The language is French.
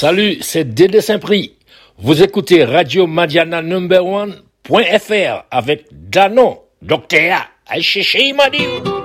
Salut, c'est Dédé Saint-Prix. Vous écoutez Radio Madiana Number One.fr avec Dano, Docteur A. Aïe, il m'a dit.